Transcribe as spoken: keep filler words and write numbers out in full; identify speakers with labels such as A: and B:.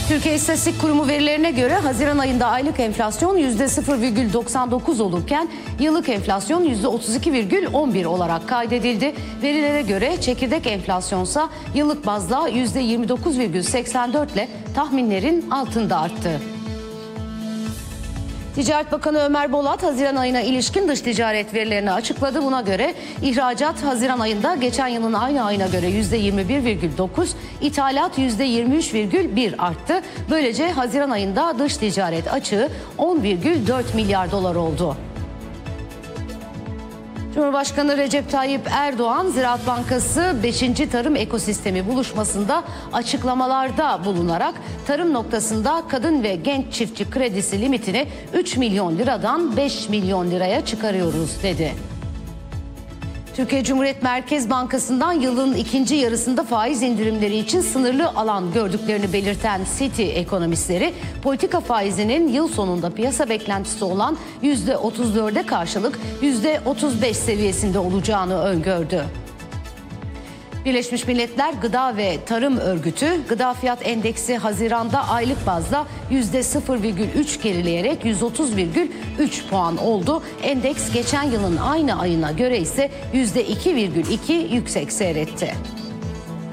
A: Türkiye İstatistik Kurumu verilerine göre Haziran ayında aylık enflasyon yüzde sıfır virgül doksan dokuz olurken yıllık enflasyon yüzde otuz iki virgül on bir olarak kaydedildi. Verilere göre çekirdek enflasyonsa yıllık bazda yüzde yirmi dokuz virgül seksen dört ile tahminlerin altında arttı. Ticaret Bakanı Ömer Bolat, Haziran ayına ilişkin dış ticaret verilerini açıkladı. Buna göre ihracat Haziran ayında geçen yılın aynı ayına göre yüzde yirmi bir virgül dokuz, ithalat yüzde yirmi üç virgül bir arttı. Böylece Haziran ayında dış ticaret açığı on virgül dört milyar dolar oldu. Cumhurbaşkanı Recep Tayyip Erdoğan, Ziraat Bankası beşinci Tarım Ekosistemi buluşmasında açıklamalarda bulunarak tarım noktasında kadın ve genç çiftçi kredisi limitini üç milyon liradan beş milyon liraya çıkarıyoruz dedi. Türkiye Cumhuriyet Merkez Bankası'ndan yılın ikinci yarısında faiz indirimleri için sınırlı alan gördüklerini belirten Citi ekonomistleri, politika faizinin yıl sonunda piyasa beklentisi olan yüzde otuz dörde karşılık yüzde otuz beş seviyesinde olacağını öngördü. Birleşmiş Milletler Gıda ve Tarım Örgütü, gıda fiyat endeksi Haziran'da aylık bazda yüzde sıfır virgül üç gerileyerek yüz otuz virgül üç puan oldu. Endeks geçen yılın aynı ayına göre ise yüzde iki virgül iki yüksek seyretti.